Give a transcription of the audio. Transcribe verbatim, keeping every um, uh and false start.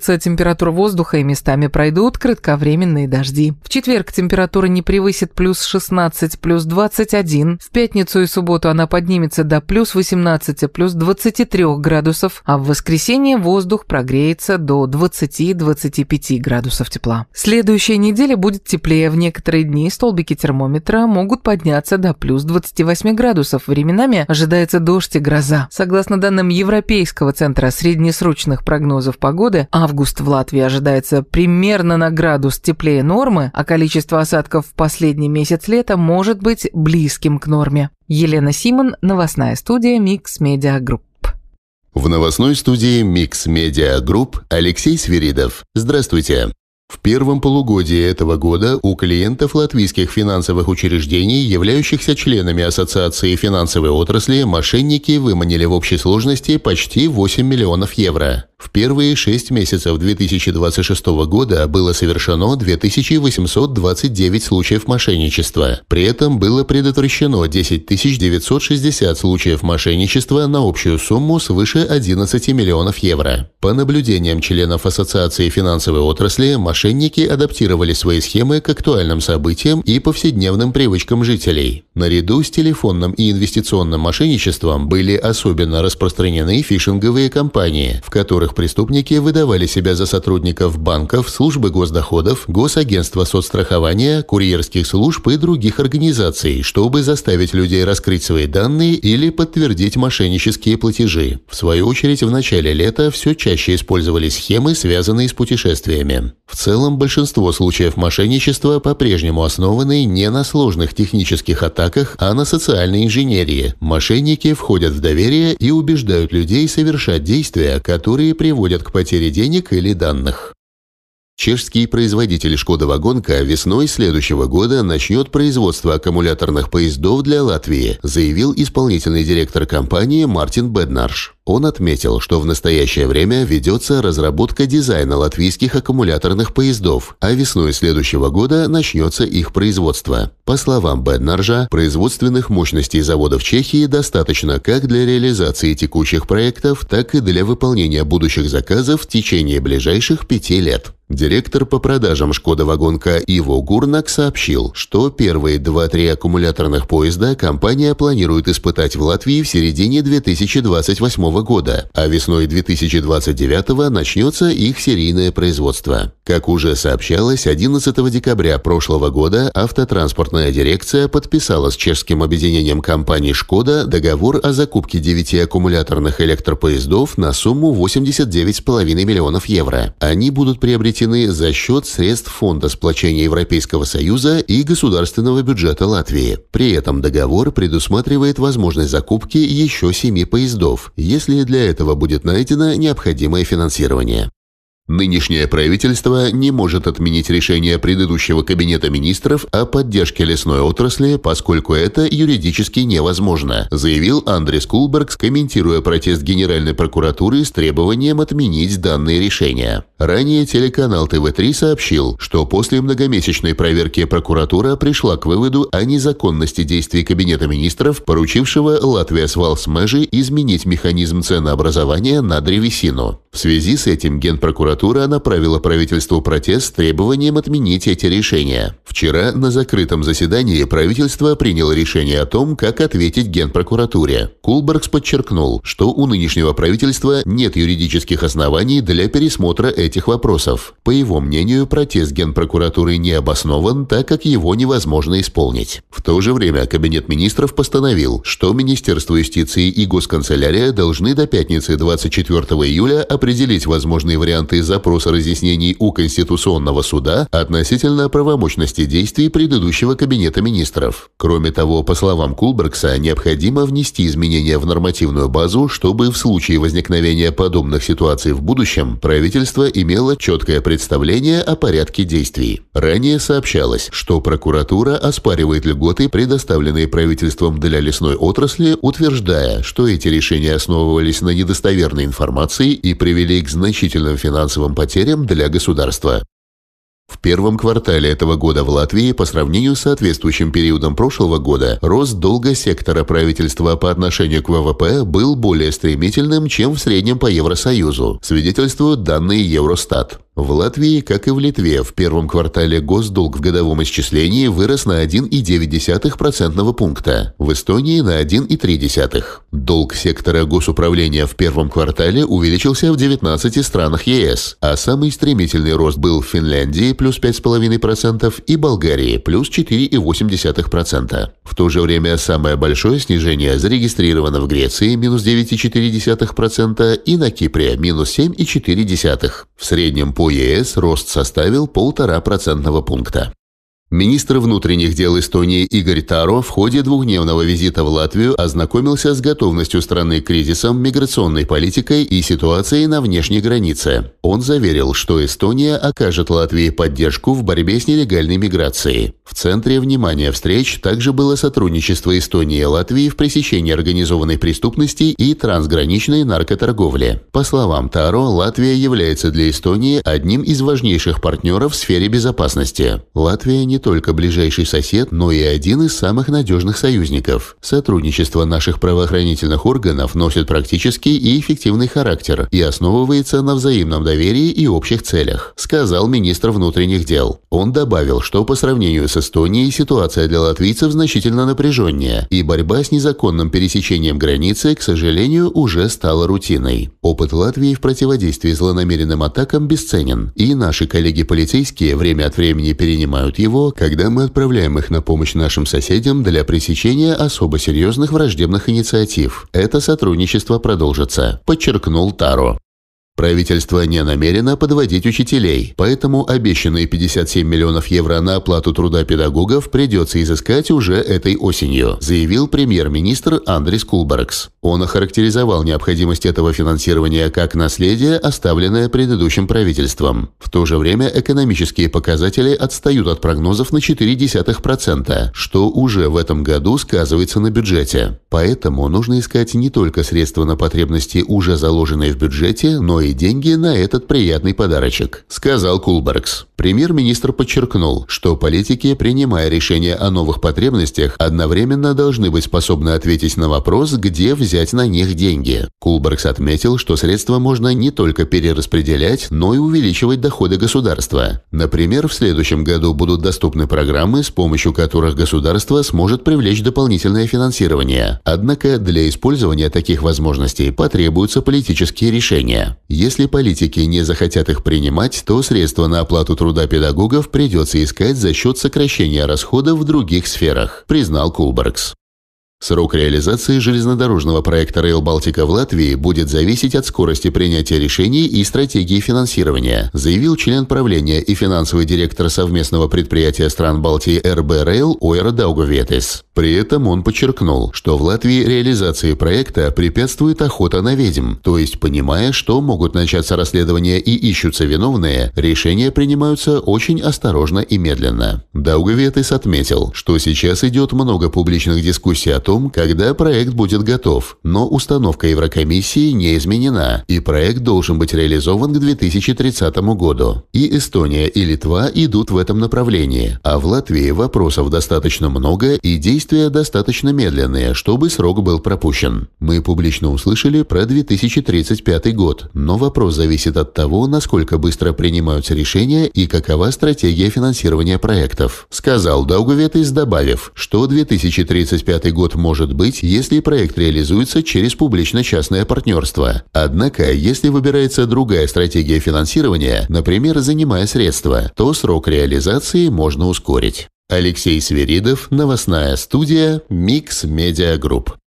ухудшится температура воздуха и местами пройдут кратковременные дожди. В четверг температура не превысит плюс шестнадцать, плюс двадцать один. В пятницу и субботу она поднимется до плюс восемнадцати, плюс двадцати трёх градусов, а в воскресенье воздух прогреется до двадцати-двадцати пяти градусов тепла. Следующая неделя будет теплее. В некоторые дни столбики термометра могут подняться до плюс двадцати восьми градусов. Временами ожидается дождь и гроза. Согласно данным Европейского центра среднесрочных прогнозов погоды, август в Латвии ожидается примерно на градус теплее нормы, а количество осадков в последний месяц лета может быть близким к норме. Елена Симон, новостная студия Mix Media Group. В новостной студии Mix Media Group Алексей Свиридов. Здравствуйте. В первом полугодии этого года у клиентов латвийских финансовых учреждений, являющихся членами Ассоциации финансовой отрасли, мошенники выманили в общей сложности почти восемь миллионов евро. В первые шесть месяцев две тысячи двадцать шестого года было совершено две тысячи восемьсот двадцать девять случаев мошенничества. При этом было предотвращено десять тысяч девятьсот шестьдесят случаев мошенничества на общую сумму свыше одиннадцати миллионов евро. По наблюдениям членов Ассоциации финансовой отрасли, мошенники адаптировали свои схемы к актуальным событиям и повседневным привычкам жителей. Наряду с телефонным и инвестиционным мошенничеством были особенно распространены фишинговые кампании, в которых преступники выдавали себя за сотрудников банков, службы госдоходов, госагентства соцстрахования, курьерских служб и других организаций, чтобы заставить людей раскрыть свои данные или подтвердить мошеннические платежи. В свою очередь, в начале лета все чаще использовались схемы, связанные с путешествиями. В целом, большинство случаев мошенничества по-прежнему основаны не на сложных технических атаках, а на социальной инженерии. Мошенники входят в доверие и убеждают людей совершать действия, которые приводят к потере денег или данных. Чешский производитель «Шкода Вагонка» весной следующего года начнет производство аккумуляторных поездов для Латвии, заявил исполнительный директор компании Мартин Беднарш. Он отметил, что в настоящее время ведется разработка дизайна латвийских аккумуляторных поездов, а весной следующего года начнется их производство. По словам Беднаржа, производственных мощностей завода в Чехии достаточно как для реализации текущих проектов, так и для выполнения будущих заказов в течение ближайших пяти лет. Директор по продажам «Шкода Вагонка» Иво Гурнак сообщил, что первые два-три аккумуляторных поезда компания планирует испытать в Латвии в середине две тысячи двадцать восьмого года, а весной две тысячи двадцать девятого начнется их серийное производство. Как уже сообщалось, одиннадцатого декабря прошлого года автотранспортная дирекция подписала с чешским объединением компаний «Шкода» договор о закупке девяти аккумуляторных электропоездов на сумму восемьдесят девять целых пять десятых миллионов евро. Они будут приобретены за счет средств Фонда сплочения Европейского Союза и государственного бюджета Латвии. При этом договор предусматривает возможность закупки еще семи поездов, если для этого будет найдено необходимое финансирование. Нынешнее правительство не может отменить решение предыдущего кабинета министров о поддержке лесной отрасли, поскольку это юридически невозможно, заявил Андрис Кулбергс, комментируя протест Генеральной прокуратуры с требованием отменить данные решения. Ранее телеканал тэ вэ три сообщил, что после многомесячной проверки прокуратура пришла к выводу о незаконности действий кабинета министров, поручившего Латвия Свалсмежи изменить механизм ценообразования на древесину. В связи с этим Генпрокуратура направила правительству протест с требованием отменить эти решения. Вчера на закрытом заседании правительство приняло решение о том, как ответить Генпрокуратуре. Кулбергс подчеркнул, что у нынешнего правительства нет юридических оснований для пересмотра этих вопросов. По его мнению, протест Генпрокуратуры не обоснован, так как его невозможно исполнить. В то же время Кабинет министров постановил, что Министерство юстиции и Госканцелярия должны до пятницы двадцать четвёртого июля определить возможные варианты запроса разъяснений у Конституционного суда относительно правомощности действий предыдущего Кабинета министров. Кроме того, по словам Кулбергса, необходимо внести изменения в нормативную базу, чтобы в случае возникновения подобных ситуаций в будущем правительство имело четкое представление о порядке действий. Ранее сообщалось, что прокуратура оспаривает льготы, предоставленные правительством для лесной отрасли, утверждая, что эти решения основывались на недостоверной информации и привели к значительным финансовым потерям для государства. В первом квартале этого года в Латвии по сравнению с соответствующим периодом прошлого года рост долга сектора правительства по отношению к вэ вэ пэ был более стремительным, чем в среднем по Евросоюзу, свидетельствуют данные Евростат. В Латвии, как и в Литве, в первом квартале госдолг в годовом исчислении вырос на один и девять десятых процентного пункта, в Эстонии на один и три десятых. Долг сектора госуправления в первом квартале увеличился в девятнадцати странах е эс, а самый стремительный рост был в Финляндии плюс пять целых пять десятых процента и Болгарии плюс четыре целых восемь десятых процента. В то же время самое большое снижение зарегистрировано в Греции минус девять целых четыре десятых процента и на Кипре минус семь целых четыре десятых процента. В среднем по е эс рост составил полтора процентного пункта. Министр внутренних дел Эстонии Игорь Таро в ходе двухдневного визита в Латвию ознакомился с готовностью страны к кризисам, миграционной политикой и ситуацией на внешней границе. Он заверил, что Эстония окажет Латвии поддержку в борьбе с нелегальной миграцией. В центре внимания встреч также было сотрудничество Эстонии и Латвии в пресечении организованной преступности и трансграничной наркоторговли. По словам Таро, Латвия является для Эстонии одним из важнейших партнеров в сфере безопасности. Латвия не Не только ближайший сосед, но и один из самых надежных союзников. Сотрудничество наших правоохранительных органов носит практический и эффективный характер и основывается на взаимном доверии и общих целях, сказал министр внутренних дел. Он добавил, что по сравнению с Эстонией ситуация для латвийцев значительно напряженнее, и борьба с незаконным пересечением границы, к сожалению, уже стала рутиной. Опыт Латвии в противодействии злонамеренным атакам бесценен, и наши коллеги-полицейские время от времени перенимают его, когда мы отправляем их на помощь нашим соседям для пресечения особо серьезных враждебных инициатив. Это сотрудничество продолжится, подчеркнул Таро. Правительство не намерено подводить учителей, поэтому обещанные пятьдесят семь миллионов евро на оплату труда педагогов придется изыскать уже этой осенью, заявил премьер-министр Андрис Кулбергс. Он охарактеризовал необходимость этого финансирования как наследие, оставленное предыдущим правительством. В то же время экономические показатели отстают от прогнозов на четыре десятых процента, что уже в этом году сказывается на бюджете. Поэтому нужно искать не только средства на потребности, уже заложенные в бюджете, но и деньги на этот приятный подарочек, сказал Кулбергс. Премьер-министр подчеркнул, что политики, принимая решения о новых потребностях, одновременно должны быть способны ответить на вопрос, где взять на них деньги. Кулбергс отметил, что средства можно не только перераспределять, но и увеличивать доходы государства. Например, в следующем году будут доступны программы, с помощью которых государство сможет привлечь дополнительное финансирование. Однако для использования таких возможностей потребуются политические решения. Если политики не захотят их принимать, то средства на оплату труда педагогов придется искать за счет сокращения расходов в других сферах, признал Кулбергс. Срок реализации железнодорожного проекта Rail Baltica в Латвии будет зависеть от скорости принятия решений и стратегии финансирования, заявил член правления и финансовый директор совместного предприятия стран Балтии эр бэ Rail Ойра Даугавиетис. При этом он подчеркнул, что в Латвии реализации проекта препятствует охота на ведьм, то есть, понимая, что могут начаться расследования и ищутся виновные, решения принимаются очень осторожно и медленно. Даугавиетис отметил, что сейчас идет много публичных дискуссий о том, когда проект будет готов, но установка Еврокомиссии не изменена, и проект должен быть реализован к две тысячи тридцатому году. И Эстония, и Литва идут в этом направлении, а в Латвии вопросов достаточно много и действия достаточно медленные, чтобы срок был пропущен. Мы публично услышали про две тысячи тридцать пятый год, но вопрос зависит от того, насколько быстро принимаются решения и какова стратегия финансирования проектов, сказал Даугавиетис, добавив, что две тысячи тридцать пятый год может быть, если проект реализуется через публично-частное партнерство. Однако, если выбирается другая стратегия финансирования, например, занимая средства, то срок реализации можно ускорить. Алексей Свиридов, новостная студия Mix Media Group.